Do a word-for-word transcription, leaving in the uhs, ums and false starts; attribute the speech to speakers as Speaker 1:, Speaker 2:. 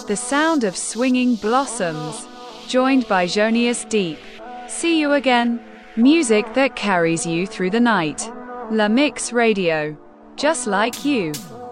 Speaker 1: The sound of swinging blossoms. Joined by Jonius Deep. See you again. Music that carries you through the night. La Mix Radio. Just like you.